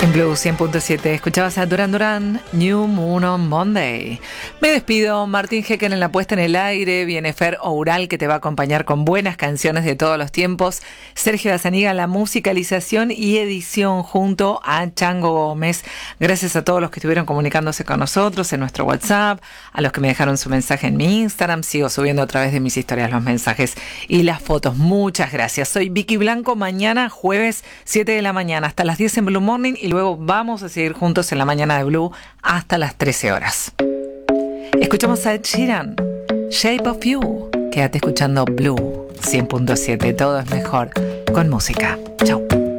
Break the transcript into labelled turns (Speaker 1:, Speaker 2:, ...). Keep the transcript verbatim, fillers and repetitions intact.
Speaker 1: En Blue cien punto siete escuchabas a Duran Duran, New Moon on Monday. Me despido, Martín Hecken en la puesta en el aire, viene Fer Oural que te va a acompañar con buenas canciones de todos los tiempos, Sergio Azaniga en la musicalización y edición junto a Chango Gómez. Gracias a todos los que estuvieron comunicándose con nosotros en nuestro WhatsApp, a los que me dejaron su mensaje en mi Instagram, sigo subiendo a través de mis historias los mensajes y las fotos. Muchas gracias. Soy Vicky Blanco, mañana jueves siete de la mañana hasta las diez en Blue Morning y luego vamos a seguir juntos en la mañana de Blue hasta las trece horas. Escuchamos a Ed Sheeran, Shape of You. Quédate escuchando Blue cien punto siete, todo es mejor con música. Chau.